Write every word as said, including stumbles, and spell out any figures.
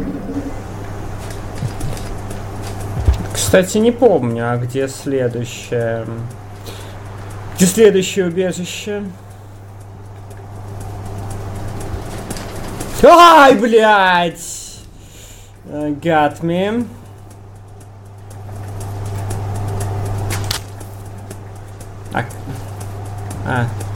Кстати, не помню, а где следующее... Где следующее убежище? Ай, блядь! Got me. А. А.